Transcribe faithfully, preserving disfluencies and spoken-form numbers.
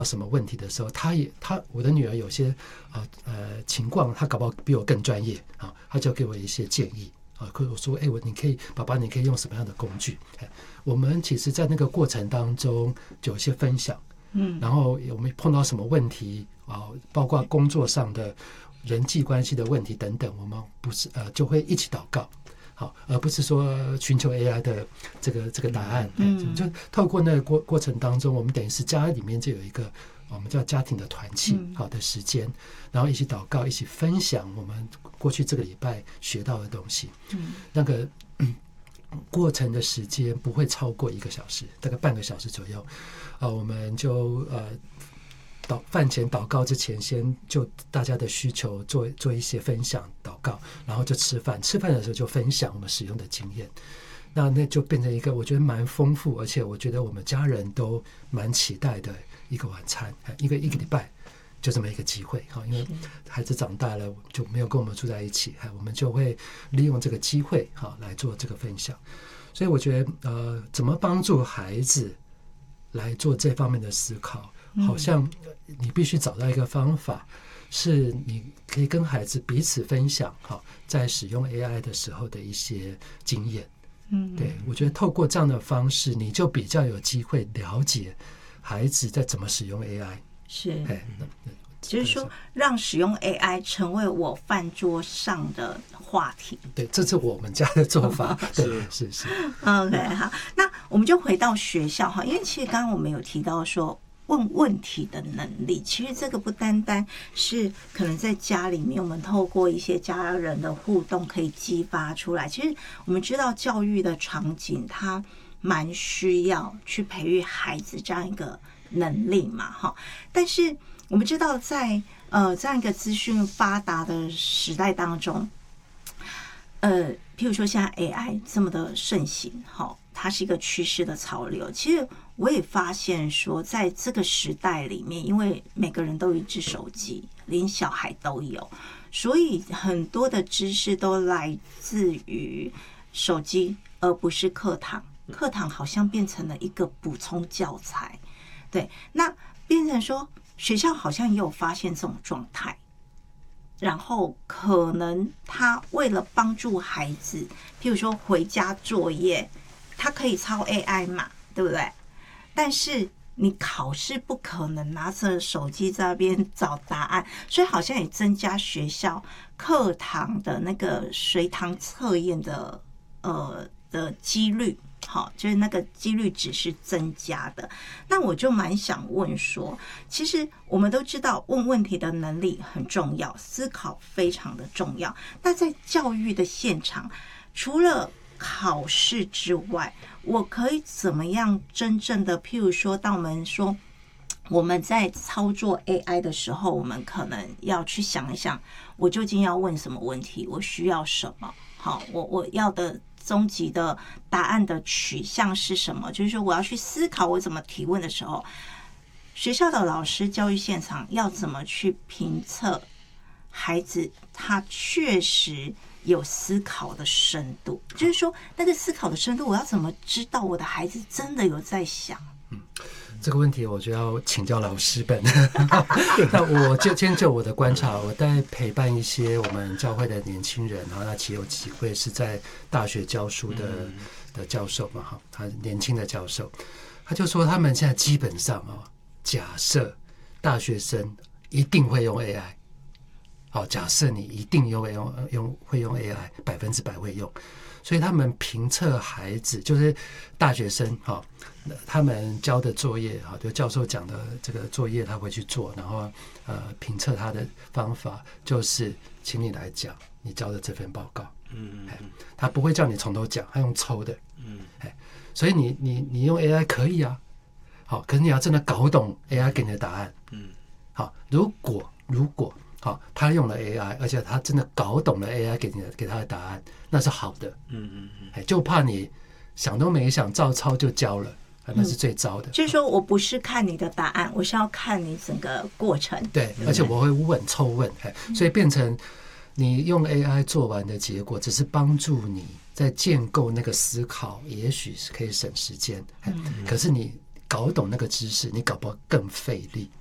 什么问题的时候，他也他我的女儿有些呃呃情况，她搞不好比我更专业啊，她就给我一些建议啊，或者说，哎，我你可以，爸爸，你可以用什么样的工具？我们其实，在那个过程当中就有一些分享，嗯，然后我们碰到什么问题啊，包括工作上的人际关系的问题等等，我们不是呃就会一起祷告。好，而不是说寻求 A I 的这个这个答案，嗯，就透过那个过过程当中，我们等于是家里面就有一个我们叫家庭的团契，好的时间，然后一起祷告，一起分享我们过去这个礼拜学到的东西，嗯，那个、嗯、过程的时间不会超过一个小时，大概半个小时左右，呃，我们就呃。祷饭前祷告之前，先就大家的需求做做一些分享祷告，然后就吃饭。吃饭的时候就分享我们使用的经验，那那就变成一个我觉得蛮丰富，而且我觉得我们家人都蛮期待的一个晚餐，一个一个礼拜就这么一个机会哈。因为孩子长大了就没有跟我们住在一起，我们就会利用这个机会哈来做这个分享。所以我觉得呃，怎么帮助孩子来做这方面的思考？好像你必须找到一个方法，是你可以跟孩子彼此分享哈，在使用 A I 的时候的一些经验。嗯，对，我觉得透过这样的方式，你就比较有机会了解孩子在怎么使用 A I。 是，就是说让使用 A I 成为我饭桌上的话题。 对，这是我们家的做法。对，是是。 OK， 好，那我们就回到学校哈，因为其实刚刚我们有提到说。问问题的能力，其实这个不单单是可能在家里面，我们透过一些家人的互动可以激发出来。其实我们知道教育的场景，它蛮需要去培育孩子这样一个能力嘛，哈。但是我们知道在呃这样一个资讯发达的时代当中，呃，譬如说现在 A I 这么的盛行，哈，它是一个趋势的潮流。其实我也发现说，在这个时代里面，因为每个人都有一只手机，连小孩都有，所以很多的知识都来自于手机，而不是课堂。课堂好像变成了一个补充教材，对，那变成说学校好像也有发现这种状态，然后可能他为了帮助孩子，譬如说回家作业，他可以抄 A I 嘛，对不对？但是你考试不可能拿着手机在那边找答案，所以好像也增加学校课堂的那个随堂测验的呃的几率，好，就是那个几率值是增加的。那我就蛮想问说，其实我们都知道问问题的能力很重要，思考非常的重要。那在教育的现场，除了考试之外，我可以怎么样真正的，譬如说当我们说我们在操作 A I 的时候，我们可能要去想一想，我究竟要问什么问题，我需要什么，好，我我要的终极的答案的取向是什么，就是说我要去思考我怎么提问的时候，学校的老师教育现场要怎么去评测孩子他确实有思考的深度，就是说那个思考的深度，我要怎么知道我的孩子真的有在想？ 嗯，这个问题我就要请教老师本。那我就先就我的观察，我在陪伴一些我们教会的年轻人，然后那其实有几位是在大学教书的的教授嘛，哈，他年轻的教授，他就说他们现在基本上啊，假设大学生一定会用 A I。好，假设你一定用用用会用 A I， 百分之百会用，所以他们评测孩子就是大学生哈，他们交的作业哈，就教授讲的这个作业他会去做，然后呃评测他的方法就是，请你来讲你交的这份报告，嗯，他不会叫你从头讲，他用抽的，嗯，所以你你你用 A I 可以啊，好，可是你要真的搞懂 A I 给你的答案，嗯，好，如果如果好，他用了 A I， 而且他真的搞懂了 A I 给你的给他的答案，那是好的。嗯嗯嗯，就怕你想都没想照抄就交了，那是最糟的。 嗯，就是说我不是看你的答案，我是要看你整个过程。 对，对对，而且我会问抽问，所以变成你用 A I 做完的结果，只是帮助你在建构那个思考，也许是可以省时间。嗯，可是你搞懂那个知识，你搞不好更费力。